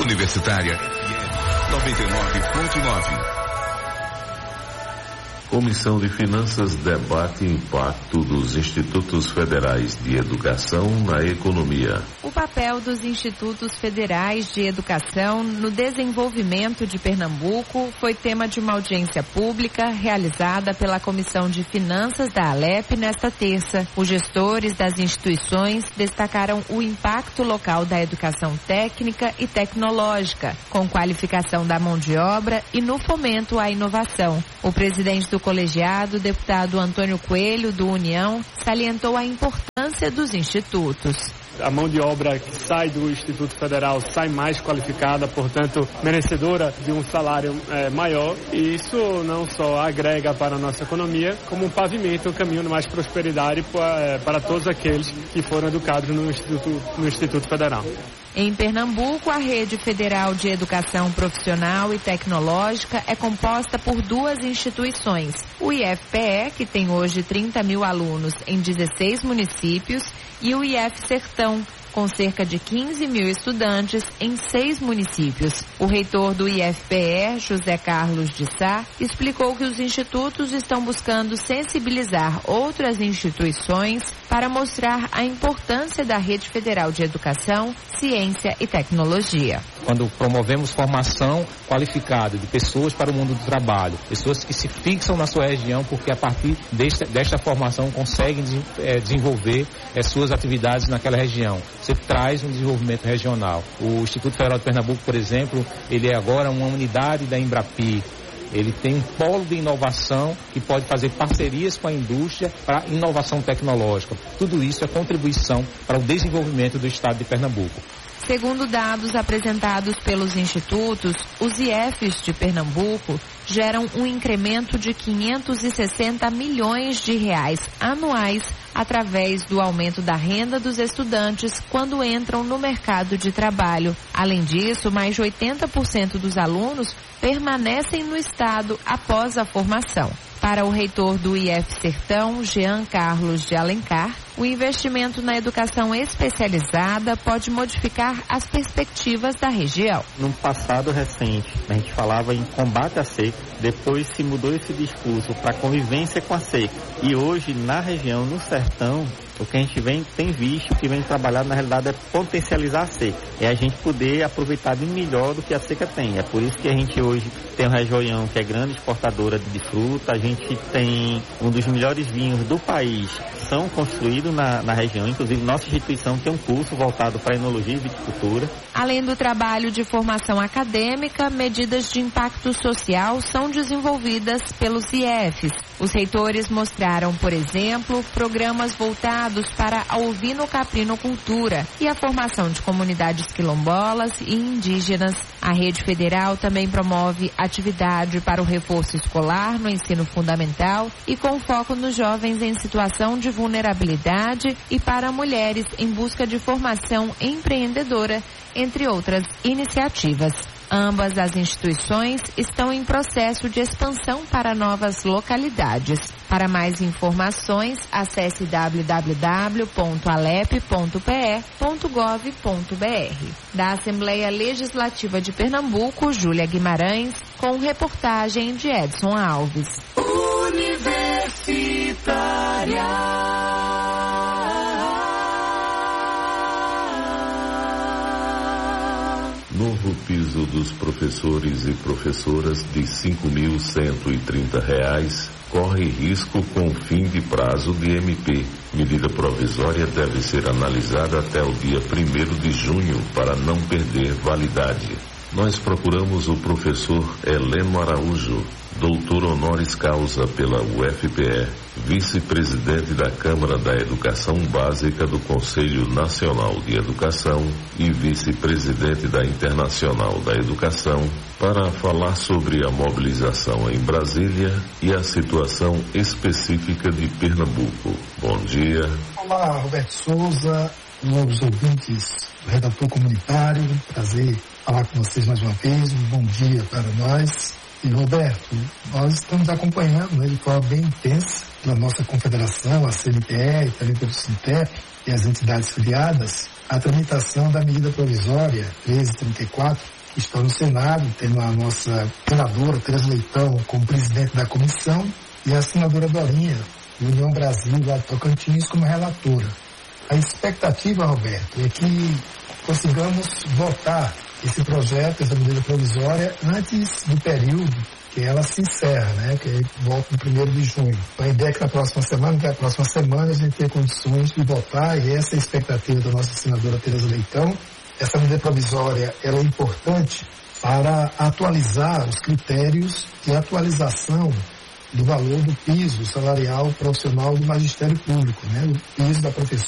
Universitária 99.9. Comissão de Finanças debate impacto dos Institutos Federais de Educação na economia. O papel dos Institutos Federais de Educação no desenvolvimento de Pernambuco foi tema de uma audiência pública realizada pela Comissão de Finanças da Alep nesta terça. Os gestores das instituições destacaram o impacto local da educação técnica e tecnológica, com qualificação da mão de obra e no fomento à inovação. O presidente do colegiado, deputado Antônio Coelho, do União, salientou a importância dos institutos. A mão de obra que sai do Instituto Federal sai mais qualificada, portanto, merecedora de um salário maior. E isso não só agrega para a nossa economia, como pavimenta um caminho de mais prosperidade para todos aqueles que foram educados no Instituto Federal. Em Pernambuco, a Rede Federal de Educação Profissional e Tecnológica é composta por duas instituições. O IFPE, que tem hoje 30 mil alunos em 16 municípios, e o IF Sertão, com cerca de 15 mil estudantes em 6 municípios. O reitor do IFPE, José Carlos de Sá, explicou que os institutos estão buscando sensibilizar outras instituições para mostrar a importância da Rede Federal de Educação, Ciência e Tecnologia. Quando promovemos formação qualificada de pessoas para o mundo do trabalho, pessoas que se fixam na sua região porque a partir desta formação conseguem desenvolver suas atividades naquela região. Você traz um desenvolvimento regional. O Instituto Federal de Pernambuco, por exemplo, ele é agora uma unidade da Embrapi. Ele tem um polo de inovação que pode fazer parcerias com a indústria para inovação tecnológica. Tudo isso é contribuição para o desenvolvimento do estado de Pernambuco. Segundo dados apresentados pelos institutos, os IFs de Pernambuco geram um incremento de 560 milhões de reais anuais através do aumento da renda dos estudantes quando entram no mercado de trabalho. Além disso, mais de 80% dos alunos permanecem no estado após a formação. Para o reitor do IF Sertão, Jean Carlos de Alencar, o investimento na educação especializada pode modificar as perspectivas da região. No passado recente, a gente falava em combate à seca, depois se mudou esse discurso para convivência com a seca. E hoje, na região, no sertão, o que a gente tem visto, que vem trabalhado na realidade é potencializar a seca. É a gente poder aproveitar de melhor do que a seca tem. É por isso que a gente hoje tem uma região que é grande exportadora de fruta, a gente tem um dos melhores vinhos do país, são construídos na região. Inclusive, nossa instituição tem um curso voltado para enologia e viticultura. Além do trabalho de formação acadêmica, medidas de impacto social são desenvolvidas pelos IFs. Os reitores mostraram, por exemplo, programas voltados para a ovino-caprinocultura e a formação de comunidades quilombolas e indígenas. A Rede Federal também promove atividade para o reforço escolar no ensino fundamental e com foco nos jovens em situação de vulnerabilidade e para mulheres em busca de formação empreendedora, entre outras iniciativas. Ambas as instituições estão em processo de expansão para novas localidades. Para mais informações, acesse www.alep.pe.gov.br. Da Assembleia Legislativa de Pernambuco, Júlia Guimarães, com reportagem de Edson Alves. Universitária. Novo piso dos professores e professoras de R$ 5.130 corre risco com fim de prazo de MP. Medida provisória deve ser analisada até o dia 1º de junho para não perder validade. Nós procuramos o professor Heleno Araújo, doutor honoris causa pela UFPE, vice-presidente da Câmara da Educação Básica do Conselho Nacional de Educação e vice-presidente da Internacional da Educação, para falar sobre a mobilização em Brasília e a situação específica de Pernambuco. Bom dia. Olá, Roberto Souza, novos ouvintes do Redator Comunitário, prazer falar com vocês mais uma vez, um bom dia para nós. E Roberto, nós estamos acompanhando de forma bem intensa pela nossa confederação, a CNPE e também pelo SINTEP e as entidades filiadas, a tramitação da medida provisória 1334, que está no Senado, tendo a nossa senadora Tereza Leitão como presidente da comissão e a senadora Dorinha, do União Brasil, lá de Tocantins, como relatora. A expectativa, Roberto, é que consigamos votar esse projeto, essa medida provisória, antes do período que ela se encerra, né? Que volta no 1º de junho. A ideia é que na próxima semana a gente tenha condições de votar, e essa é a expectativa da nossa senadora Tereza Leitão. Essa medida provisória ela é importante para atualizar os critérios de atualização do valor do piso salarial profissional do magistério público, né? O piso da professora